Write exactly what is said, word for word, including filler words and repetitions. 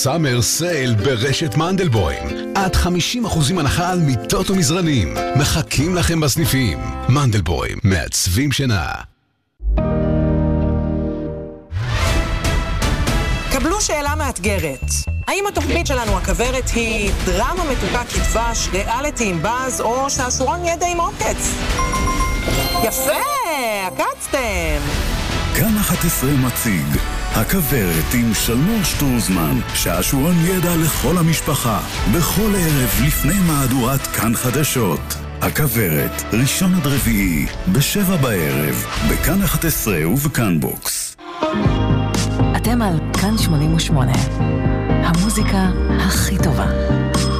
סאמר סייל ברשת מנדלבוים. עד חמישים אחוזים הנחה על מיטות ומזרנים. מחכים לכם בסניפים. מנדלבוים, מעצבים שינה. קבלו שאלה מאתגרת. האם התוכנית שלנו הכברת היא דרמה מתוקה כדבש, ריאליטי עם באז, או שעשורון ידע עם עוקץ? יפה, עקצתם. כאן אחת עשרה מציג הכברת עם שלמור שטרוזמן, שעשורון ידע לכל המשפחה, בכל ערב לפני מהדורת כאן חדשות. הכברת, ראשון עד רביעי, בשבע בערב, בכאן אחת עשרה ובכאן בוקס. אתם על כאן שמונים ושמונה, המוזיקה הכי טובה.